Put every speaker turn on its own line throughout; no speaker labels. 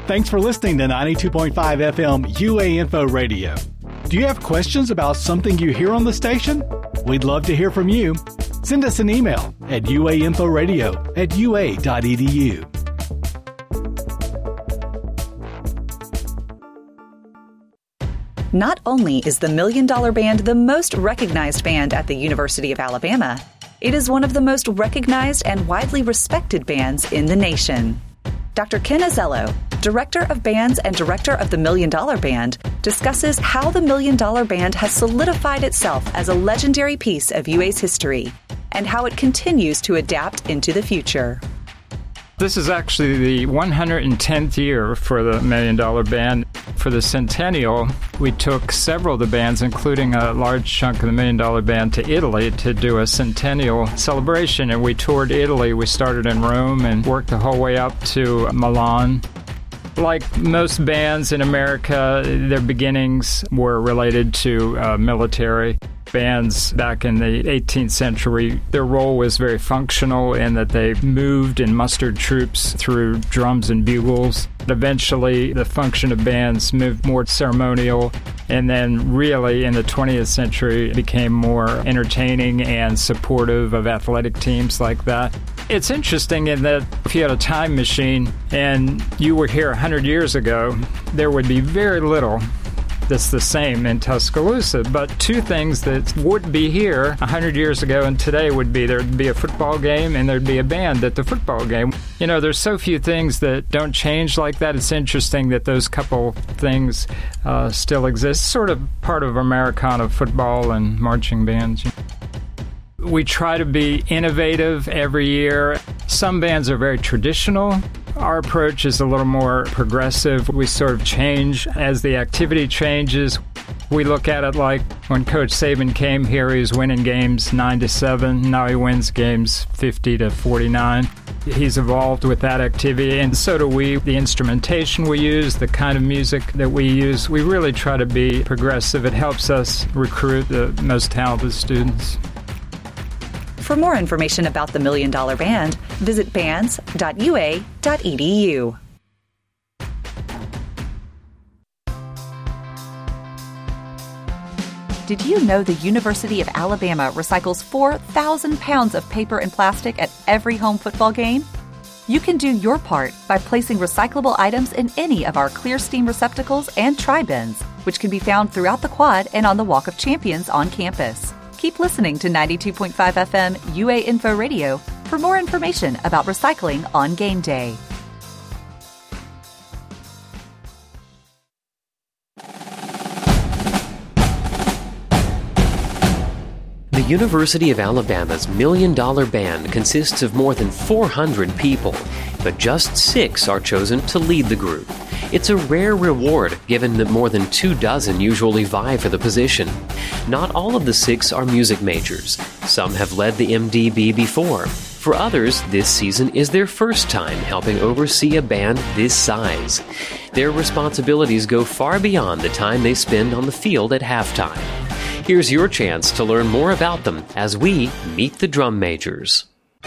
Thanks for listening to 92.5 FM UA Info Radio. Do you have questions about something you hear on the station? We'd love to hear from you. Send us an email at uainforadio@ua.edu.
Not only is the Million Dollar Band the most recognized band at the University of Alabama, it is one of the most recognized and widely respected bands in the nation. Dr. Ken Azello, Director of Bands and Director of the Million Dollar Band, discusses how the Million Dollar Band has solidified itself as a legendary piece of UA's history and how it continues to adapt into the future.
This is actually the 110th year for the Million Dollar Band. For the centennial, we took several of the bands, including a large chunk of the Million Dollar Band, to Italy to do a centennial celebration. And we toured Italy. We started in Rome and worked the whole way up to Milan. Like most bands in America, their beginnings were related to military. Bands back in the 18th century, their role was very functional in that they moved and mustered troops through drums and bugles. Eventually, the function of bands moved more ceremonial, and then really in the 20th century, it became more entertaining and supportive of athletic teams like that. It's interesting in that if you had a time machine and you were here 100 years ago, there would be very little that's the same in Tuscaloosa, but two things that would be here 100 years ago and today would be there'd be a football game and there'd be a band at the football game. You know, there's so few things that don't change like that. It's interesting that those couple things still exist, sort of part of Americana football and marching bands. We try to be innovative every year. Some bands are very traditional. Our approach is a little more progressive. We sort of change as the activity changes. We look at it like when Coach Saban came here, he was winning games 9-7. Now he wins games 50-49. He's evolved with that activity, and so do we. The instrumentation we use, the kind of music that we use, we really try to be progressive. It helps us recruit the most talented students.
For more information about the Million Dollar Band, visit bands.ua.edu. Did you know the University of Alabama recycles 4,000 pounds of paper and plastic at every home football game? You can do your part by placing recyclable items in any of our clear steam receptacles and tri-bins, which can be found throughout the quad and on the Walk of Champions on campus. Keep listening to 92.5 FM UA Info Radio for more information about recycling on game day.
The University of Alabama's Million Dollar Band consists of more than 400 people, but just 6 are chosen to lead the group. It's a rare reward, given that more than 24 usually vie for the position. Not all of the 6 are music majors. Some have led the MDB before. For others, this season is their first time helping oversee a band this size. Their responsibilities go far beyond the time they spend on the field at halftime. Here's your chance to learn more about them as we meet the drum majors.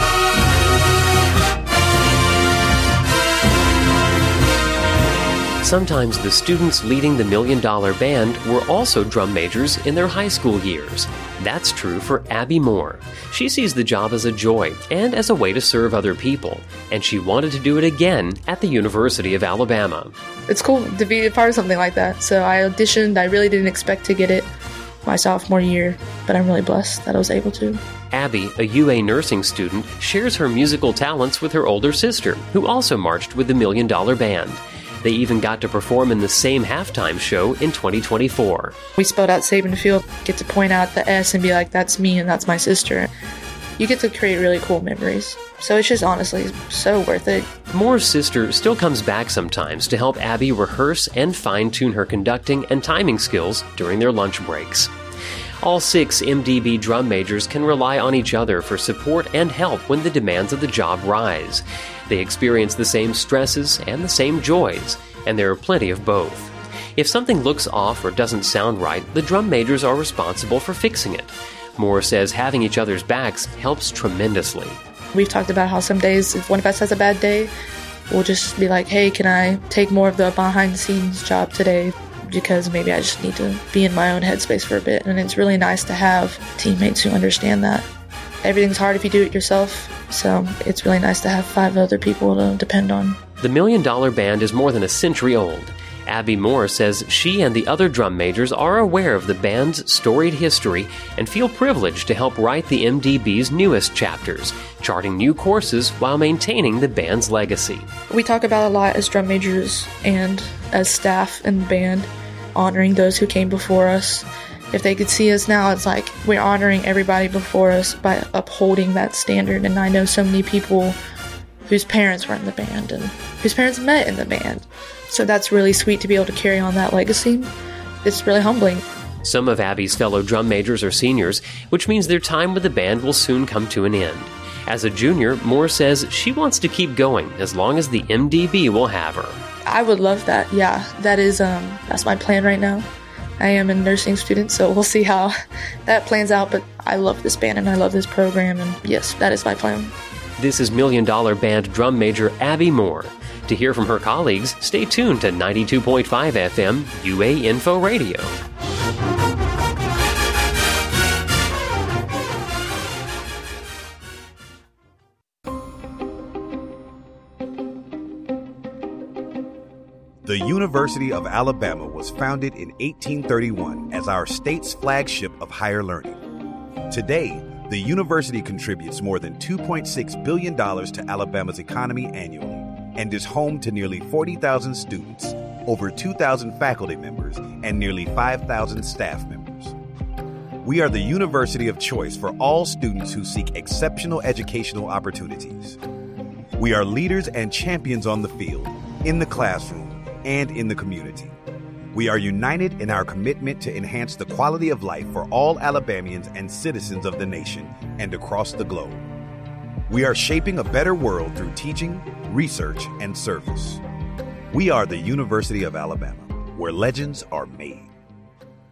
Sometimes the students leading the Million Dollar Band were also drum majors in their high school years. That's true for Abby Moore. She sees the job as a joy and as a way to serve other people, and she wanted to do it again at the University of Alabama.
It's cool to be a part of something like that. So I auditioned. I really didn't expect to get it my sophomore year, but I'm really blessed that I was able to.
Abby, a UA nursing student, shares her musical talents with her older sister, who also marched with the Million Dollar Band. They even got to perform in the same halftime show in 2024.
We spelled out Saban Field, get to point out the S and be like, that's me and that's my sister. You get to create really cool memories. So it's just honestly so worth it.
Moore's sister still comes back sometimes to help Abby rehearse and fine-tune her conducting and timing skills during their lunch breaks. All 6 MDB drum majors can rely on each other for support and help when the demands of the job rise. They experience the same stresses and the same joys, and there are plenty of both. If something looks off or doesn't sound right, the drum majors are responsible for fixing it. Moore says having each other's backs helps tremendously.
We've talked about how some days, if one of us has a bad day, will just be like, hey, can I take more of the behind the scenes job today? Because maybe I just need to be in my own headspace for a bit. And it's really nice to have teammates who understand that. Everything's hard if you do it yourself, so it's really nice to have 5 other people to depend on.
The $1 Million Band is more than a century old. Abby Moore says she and the other drum majors are aware of the band's storied history and feel privileged to help write the MDB's newest chapters, charting new courses while maintaining the band's legacy.
We talk about a lot as drum majors and as staff in the band, honoring those who came before us. If they could see us now, it's like we're honoring everybody before us by upholding that standard. And I know so many people whose parents were in the band and whose parents met in the band. So that's really sweet to be able to carry on that legacy. It's really humbling.
Some of Abby's fellow drum majors are seniors, which means their time with the band will soon come to an end. As a junior, Moore says she wants to keep going as long as the MDB will have her.
I would love that. Yeah, that's my plan right now. I am a nursing student, so we'll see how that plans out. But I love this band and I love this program, and yes, that is my plan.
This is $1 Million Band drum major Abby Moore. To hear from her colleagues, stay tuned to 92.5 FM UA Info Radio.
The University of Alabama was founded in 1831 as our state's flagship of higher learning. Today, the university contributes more than $2.6 billion to Alabama's economy annually and is home to nearly 40,000 students, over 2,000 faculty members, and nearly 5,000 staff members. We are the university of choice for all students who seek exceptional educational opportunities. We are leaders and champions on the field, in the classroom, and in the community. We are united in our commitment to enhance the quality of life for all Alabamians and citizens of the nation and across the globe. We are shaping a better world through teaching, research, and service. We are the University of Alabama, where legends are made.